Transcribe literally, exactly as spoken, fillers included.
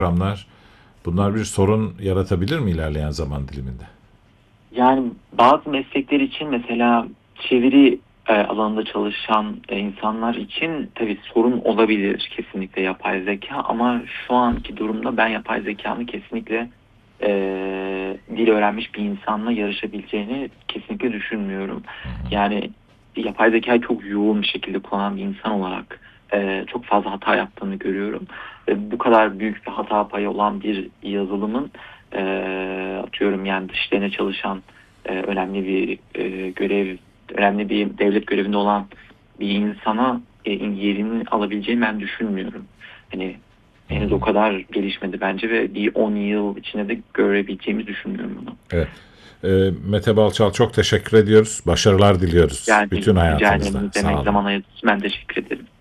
programlar, bunlar bir sorun yaratabilir mi ilerleyen zaman diliminde? Yani bazı meslekler için mesela çeviri e, alanında çalışan e, insanlar için tabii sorun olabilir kesinlikle yapay zeka, ama şu anki durumda ben yapay zekanın kesinlikle e, dil öğrenmiş bir insanla yarışabileceğini kesinlikle düşünmüyorum. Hı hı. Yani yapay zekayı çok yoğun bir şekilde kullanan bir insan olarak e, çok fazla hata yaptığını görüyorum. Ve bu kadar büyük bir hata payı olan bir yazılımın e, atıyorum yani dışlarına çalışan e, önemli bir e, görev, önemli bir devlet görevinde olan bir insana e, yerini alabileceğini ben düşünmüyorum. Hani Hı henüz o hı. kadar gelişmedi bence ve bir on yıl içinde de görebileceğimizi düşünmüyorum bunu. Evet. Ee, Mete Balçal, çok teşekkür ediyoruz. Başarılar diliyoruz Yani bütün rica hayatınızda. ederim. Sağ Demek olun. zaman ayırdığınız için ben teşekkür ederim.